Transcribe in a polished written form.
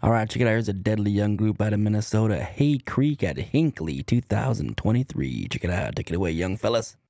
All right, check it out. Here's a deadly young group out of Minnesota, Hay Creek at Hinckley 2023. Check it out. Take it away, young fellas.